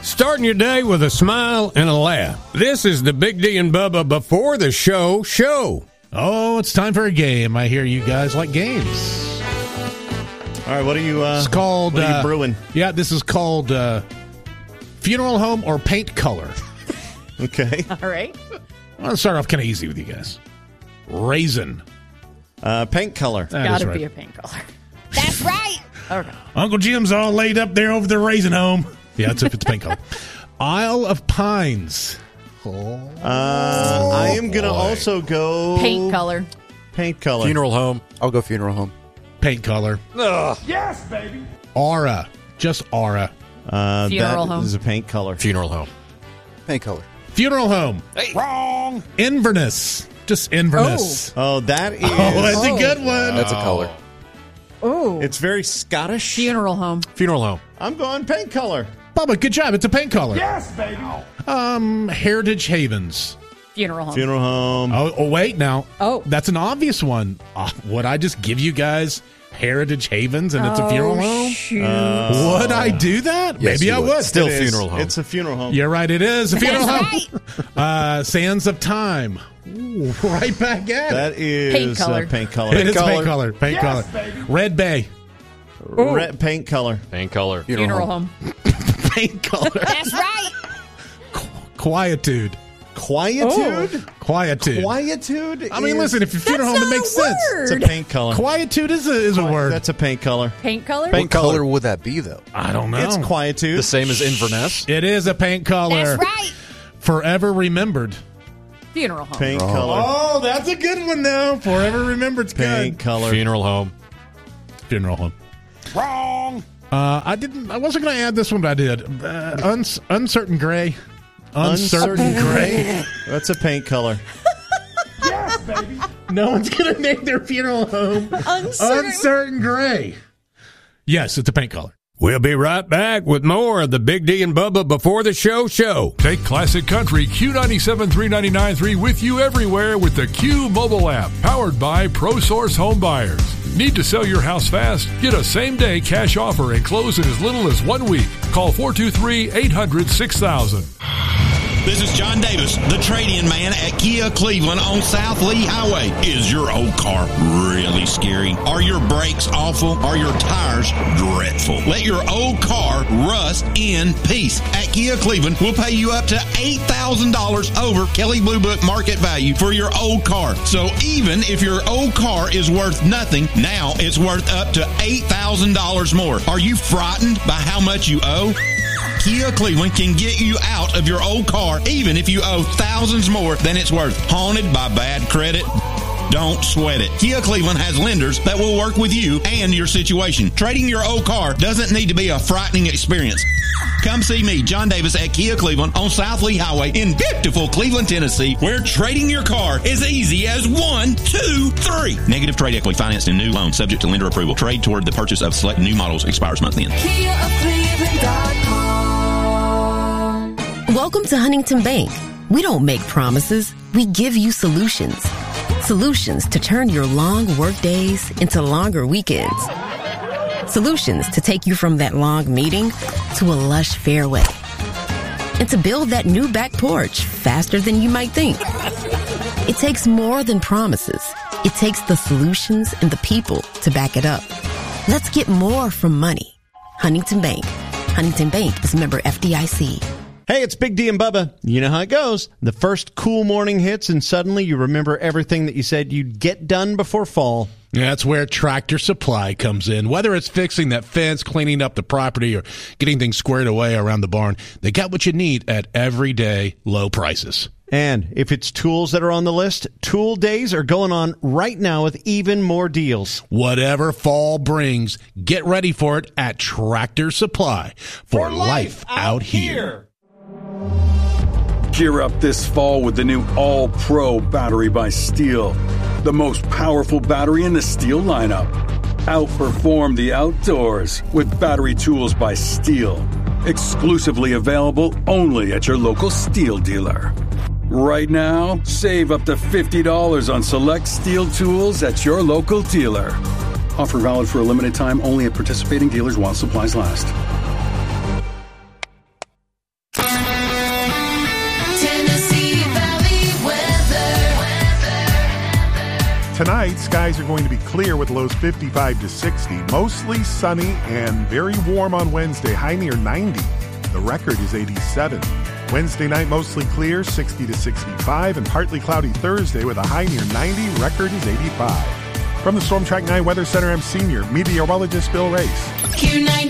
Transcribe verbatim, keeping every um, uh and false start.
Starting your day with a smile and a laugh. This is the Big D and Bubba Before the Show show. Oh, it's time for a game. I hear you guys like games. All right, what are you, uh, it's called, what are you uh, brewing? Yeah, this is called uh, Funeral Home or Paint Color. Okay. All right. I'm going to start off kind of easy with you guys. Raisin. Uh, paint color. That Gotta is right. be a paint color. That's right. Okay. Uncle Jim's all laid up there over the raisin home. Yeah, it's, it's paint color. Isle of Pines. Uh, I am going to also go... Paint color. Paint color. Funeral home. I'll go funeral home. Paint color. Ugh. Yes, baby. Aura. Just aura. Uh, Funeral that home. is a paint color. Funeral home. Paint color. Funeral home. Hey. Wrong. Inverness. Just Inverness. Oh, that is... Oh, that's Oh. a good one. That's a color. Oh. It's very Scottish. Funeral home. Funeral home. I'm going paint color. Bubba, good job. It's a paint color. Yes, baby. Um, Heritage Havens. Funeral home. Funeral home. Oh, oh wait, now. Oh. That's an obvious one. Uh, would I just give you guys Heritage Havens and it's a funeral home? Shoot. Would I do that? Yes, Maybe you I would. would. Still It is. funeral home. It's a funeral home. You're right, it is a funeral That's home. Uh, Sands of Time. Ooh, right back at That it. is Paint color. Uh, paint color. It is color. paint color. Paint Yes, color. baby. Red Bay. Red paint color. Paint color. Funeral home. Paint color. That's right. Quietude. Quietude? Quietude. Quietude? I mean, is- listen, if you're funeral home, That's it not makes a sense. It's a word. paint color. Quietude is a is a word. That's a paint color. Paint color. Paint What color. color would that be, though? I don't know. It's quietude. The same as Inverness? It is a paint color. That's right. Forever remembered. Funeral home. Paint color. Oh, that's a good one, though. Forever remembered's Paint good. color. Funeral home. Funeral home. Wrong. Uh, I didn't. I wasn't going to add this one, but I did. Uh, uns, uncertain gray. Uncertain, Uncertain gray. That's a paint color. Yes, baby. No one's going to name their funeral home Uncertain. uncertain gray. Yes, it's a paint color. We'll be right back with more of the Big D and Bubba Before the Show show. Take Classic Country Q ninety-seven three ninety-nine three with you everywhere with the Q mobile app, powered by ProSource Home Buyers. Need to sell your house fast? Get a same-day cash offer and close in as little as one week. Call four two three, eight hundred, six thousand. This is John Davis, the trade-in man at Kia Cleveland on South Lee Highway. Is your old car really scary? Are your brakes awful? Are your tires dreadful? Let your old car rust in peace. At Kia Cleveland, we'll pay you up to eight thousand dollars over Kelley Blue Book market value for your old car. So even if your old car is worth nothing, now it's worth up to eight thousand dollars more. Are you frightened by how much you owe? Kia Cleveland can get you out of your old car even if you owe thousands more than it's worth. Haunted by bad credit? Don't sweat it. Kia Cleveland has lenders that will work with you and your situation. Trading your old car doesn't need to be a frightening experience. Come see me, John Davis, at Kia Cleveland on South Lee Highway in beautiful Cleveland, Tennessee, where trading your car is easy as one, two, three. Negative trade equity financed in new loan subject to lender approval. Trade toward the purchase of select new models expires month end. Kia of Cleveland dot com. Welcome to Huntington Bank. We don't make promises. We give you solutions. Solutions to turn your long work days into longer weekends. Solutions to take you from that long meeting to a lush fairway. And to build that new back porch faster than you might think. It takes more than promises. It takes the solutions and the people to back it up. Let's get more from money. Huntington Bank. Huntington Bank is a member F D I C. Hey, it's Big D and Bubba. You know how it goes. The first cool morning hits, and suddenly you remember everything that you said you'd get done before fall. Yeah, that's where Tractor Supply comes in. Whether it's fixing that fence, cleaning up the property, or getting things squared away around the barn, they got what you need at everyday low prices. And if it's tools that are on the list, Tool Days are going on right now with even more deals. Whatever fall brings, get ready for it at Tractor Supply for, for life, life out here. here. Gear up this fall with the new All-Pro battery by Steel. The most powerful battery in the Steel lineup. Outperform the outdoors with battery tools by Steel. Exclusively available only at your local Steel dealer. Right now, save up to fifty dollars on select Steel tools at your local dealer. Offer valid for a limited time only at participating dealers while supplies last. Tonight, skies are going to be clear with lows fifty-five to sixty. Mostly sunny and very warm on Wednesday, high near ninety. The record is eighty-seven. Wednesday night, mostly clear, sixty to sixty-five, and partly cloudy Thursday with a high near ninety. Record is eighty-five. From the Storm Track nine Weather Center, I'm senior meteorologist Bill Race. Q ninety